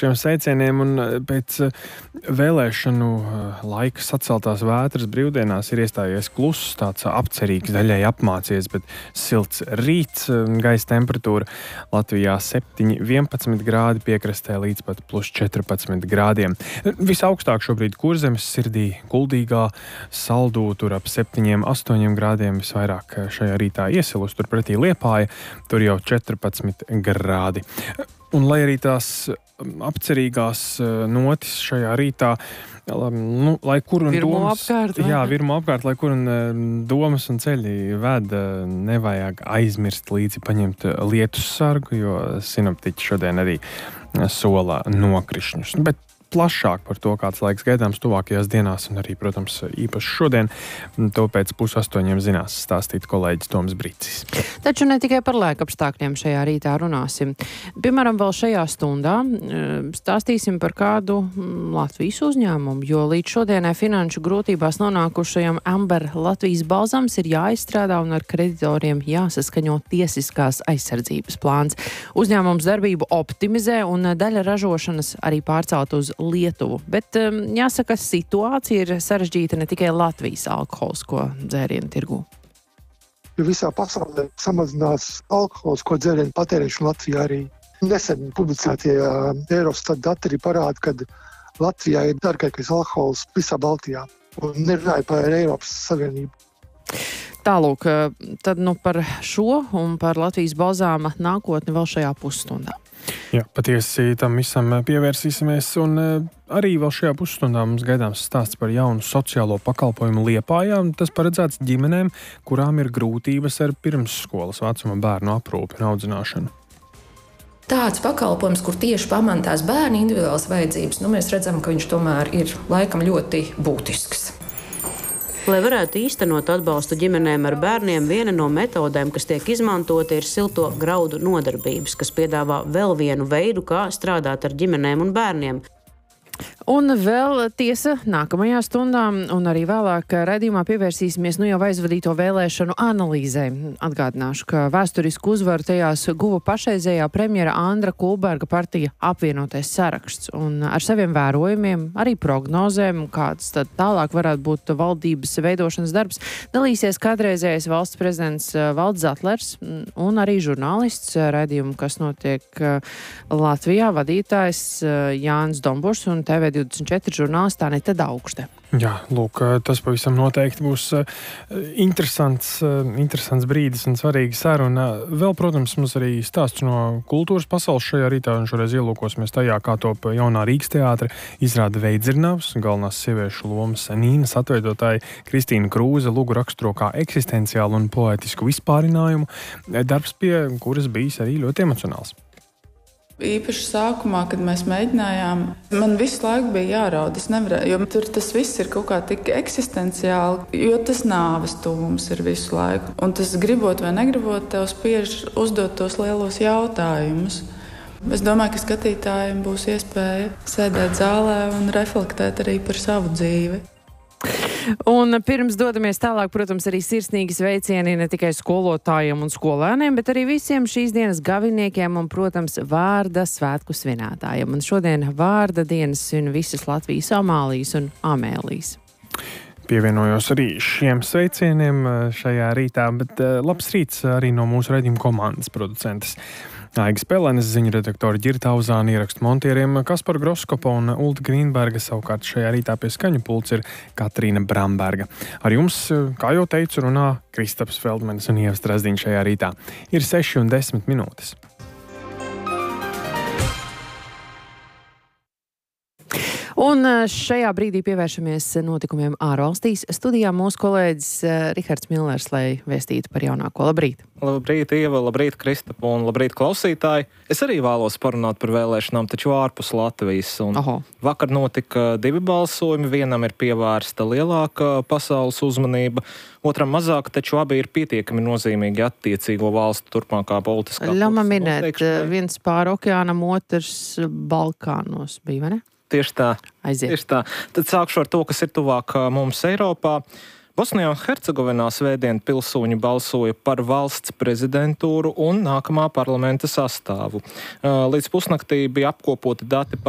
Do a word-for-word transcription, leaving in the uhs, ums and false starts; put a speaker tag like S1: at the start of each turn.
S1: šiem sveicieniem un pēc vēlēšanu laika saceltās vētras brīvdienās ir iestājies kluss, tāds apcerīgs, daļai apmācies, bet silts rīts. Gaisa temperatūra Latvijā septiņi vienpadsmit grādi, piekrastē līdz pat plus četrpadsmit grādiem. Visaugstāk šobrīd Kurzemes sirdī, Kuldīgā, Saldū, tur ap septiņiem astoņiem grādiem, visvairāk šajā rītā iesilus, turpretī Liepāja, tur jau četrpadsmit grādi. Un lai arī tās apcerīgās notis šajā rītā, nu, lai kur un
S2: virmo
S1: domas,
S2: apkārt,
S1: jā, virmo apkārt, lai kur un domas un ceļi ved, nevajag aizmirst līdzi paņemt lietus sargu, jo sinoptiķi šodien arī sola nokrišņus. Bet plašāk par to, kāds laiks gaidāms tuvākajās dienās un arī, protams, īpaši šodien, to pēc pusastoņiem zinās stāstīt kolēģis Toms Brīcis.
S2: Taču ne tikai par laikapstākļiem šajā rītā runāsim. Piemēram, vēl šajā stundā stāstīsim par kādu Latvijas uzņēmumu, jo līdz šodienai finanšu grūtībās nonākušajam Amber Latvijas balzams ir jāizstrādā un ar kreditoriem jāsaskaņo tiesiskās aizsardzības plāns. Uzņēmums darbību optimizē un daļa ražošanas arī pārcelt uz Lietuvu, bet um, jāsaka, situācija ir sarežģīta ne tikai Latvijas alkoholisko dzērienu tirgū.
S3: Visā pasaulē samazinās alkoholisko dzērienu patēriņš Latvijā arī. Nesen publicētie uh, Eurostat dati arī parāda, ka Latvijā ir dārgākais alkohols visā Baltijā un nerunāja par Eiropas Savienību.
S2: Tālūk, tad nu par šo un par Latvijas balzāma nākotni vēl šajā pusstundā.
S1: Jā, patiesi tam visam pievērsīsimies, un arī vēl šajā pusstundā mums gaidāms stāsts par jaunu sociālo pakalpojumu Liepājā. Tas paredzēts ģimenēm, kurām ir grūtības ar pirmsskolas vecuma bērnu aprūpi un audzināšanu.
S4: Tāds pakalpojums, kur tieši pamanās bērnu individuālas vajadzības, nu mēs redzam, ka viņš tomēr ir laikam ļoti būtisks.
S5: Lai varētu īstenot atbalstu ģimenēm ar bērniem, viena no metodēm, kas tiek izmantota, ir silto graudu nodarbības, kas piedāvā vēl vienu veidu, kā strādāt ar ģimenēm un bērniem.
S2: Un vēl tiesa nākamajā stundā un arī vēlāk raidījumā pievērsīsimies nu jau aizvadīto vēlēšanu analīzē. Atgādināšu, ka vēsturisku uzvaru tajās guva pašreizējā premjera Andra Kulberga partija Apvienotais saraksts. Un ar saviem vērojumiem, arī prognozēm, kāds tad tālāk varētu būt valdības veidošanas darbs, dalīsies kādreizējais valsts prezidents Valds Zatlers un arī žurnālists raidījumu, kas notiek Latvijā, vadītājs Jānis Domburs un T V divdesmit četri žurnālistā Anita Daugšte.
S1: Jā, lūk, tas pavisam noteikti būs interesants, interesants brīdis un svarīga saruna. Vēl, protams, mums arī stāsts no kultūras pasaules šajā rītā, un šoreiz ielūkosimies tajā, kā top jaunā Rīgas teātra izrāda Veidzirnavs, galvenās sieviešu lomas Nīnas atveidotāja Kristīna Krūze lūgu raksturo kā eksistenciālu un poētisku vispārinājumu, darbs pie kuras bijis arī ļoti emocionāls.
S6: Īpaši sākumā, kad mēs mēģinājām, man visu laiku bija jāraud, es nevarēju, jo tur tas viss ir kaut kā tik eksistenciāli, jo tas nāves tuvums ir visu laiku. Un tas gribot vai negribot, tev spiež uzdot tos lielos jautājumus. Es domāju, ka skatītājiem būs iespēja sēdēt zālē un reflektēt arī par savu dzīvi.
S2: Un pirms dodamies tālāk, protams, arī sirsnīgi sveicieni ne tikai skolotājiem un skolēniem, bet arī visiem šīs dienas gaviniekiem un, protams, vārda svētku svinētājiem. Un šodien vārda dienas svin visas Latvijas Amālijas un Amēlijas.
S1: Pievienojos arī šiem sveicieniem šajā rītā, bet labs rīts arī no mūsu raidījuma komandas producentes. Aigas Pelenes, ziņu redaktori Ģirta Auzāni, ierakstu montieriem Kaspar Groskopa un Ulta Grīnberga, savukārt šajā rītā pie skaņu pults ir Katrīna Bramberga. Ar jums, kā jau teicu, runā Kristaps Feldmanis un Ieva Strazdiņa šajā rītā. Ir seši un desmit minūtes.
S2: Un šajā brīdī pievēršamies notikumiem ārvalstīs. Studijā mūsu kolēģis Rihards Millers, lai vēstītu par jaunāko. Labrīt!
S7: Labrīt, Ieva, labrīt, Kristapa un labrīt, klausītāji! Es arī vēlos parunāt par vēlēšanām, taču ārpus Latvijas. Un vakar notika divi balsojumi. Vienam ir pievērsta lielāka pasaules uzmanība, otram mazāk, taču abi ir pietiekami nozīmīgi attiecīgo valstu turpmākā politiskā.
S2: Ļama minēt, viens pār okeānam, otrs Balkānos bija, vai ne?
S7: Tieši tā.
S2: Aiziet.
S7: Tieši tā. Tad sākšu ar to, kas ir tuvāk mums Eiropā. Bosnijā un Hercegovinā svētdien pilsoņi balsoja par valsts prezidentūru un nākamā parlamenta sastāvu. Līdz pusnaktī bija apkopoti dati par